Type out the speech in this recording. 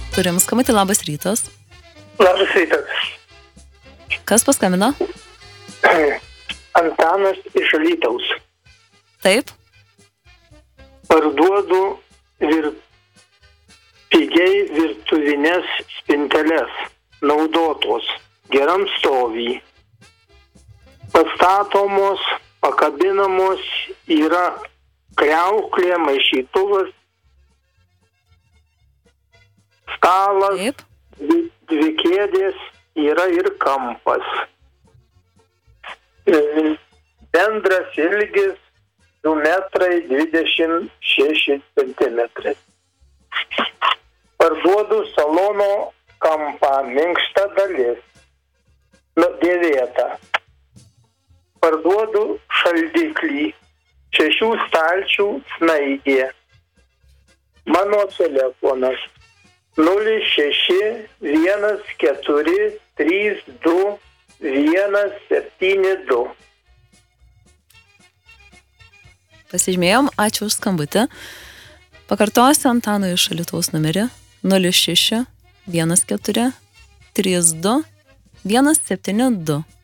Turim skambutį, labas rytas. Labas rytas. Kas paskambino? Antanas iš Alytaus. Taip. Parduodu pigiai virtuvinės spinteles, naudotos, geram stovy. Pastatomos, pakabinamos yra kriauklė, maišytuvas, stalas, Taip. dvi kėdės, yra ir kampas. Bendras ilgis 2,26 centimetrai. Parduodu salono kampą, minkšta dalis, dėvėta. Parduodu šaldiklį, 6 stalčių snaigė. Mano telefonas 061432 Pasižymėjom, ačiū už skambutį. Pakartosiu Antanui iš Alytaus numerį 061432 172.